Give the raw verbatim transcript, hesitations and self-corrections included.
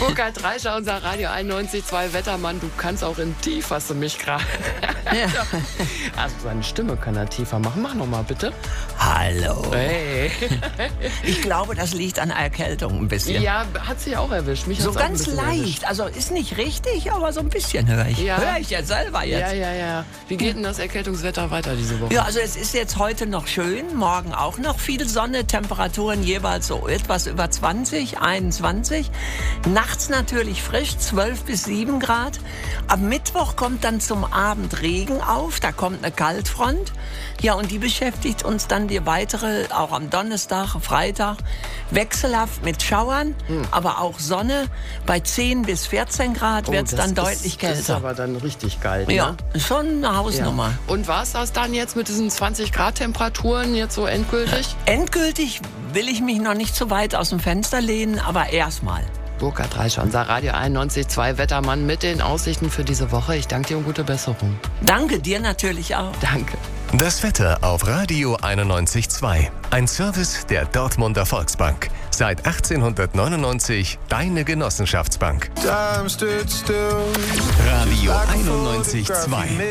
Burkhard Reischer, unser Radio einundneunzig Komma zwei Wettermann. Du kannst auch in tief, hast du mich gerade. Ja. Also seine Stimme kann er tiefer machen. Mach nochmal bitte. Hallo. Hey. Ich glaube, das liegt an Erkältung ein bisschen. Ja, hat sie auch erwischt. Mich So hat's auch ein ganz bisschen leicht. erwischt. Also ist nicht richtig, aber so ein bisschen höre ich. Ja. Höre ich ja selber jetzt. Ja, ja, ja. Wie geht denn das Erkältungswetter weiter diese Woche? Ja, also es ist jetzt heute noch schön, morgen auch noch viel Sonne, Temperaturen jeweils so etwas über zwanzig, einundzwanzig. Nachts natürlich frisch, zwölf bis sieben Grad. Am Mittwoch kommt dann zum Abend Regen auf, da kommt eine Kaltfront. Ja, und die beschäftigt uns dann die weitere, auch am Donnerstag, Freitag, wechselhaft mit Schauern, hm. aber auch Sonne. Bei zehn bis vierzehn Grad Oh, wird es das dann ist, deutlich kälter. Das ist aber dann richtig kalt, ne? Ja, schon eine Hausnummer. Ja. Und war es das dann jetzt mit diesen zwanzig Grad Temperaturen jetzt so endgültig? Endgültig will ich mich noch nicht so weit aus dem Fenster lehnen, aber erstmal. Burkhard Reischer, unser Radio einundneunzig Komma zwei Wettermann mit den Aussichten für diese Woche. Ich danke dir und gute Besserung. Danke, dir natürlich auch. Danke. Das Wetter auf Radio einundneunzig Komma zwei. Ein Service der Dortmunder Volksbank. Seit achtzehnhundertneunundneunzig deine Genossenschaftsbank. Radio einundneunzig Komma zwei.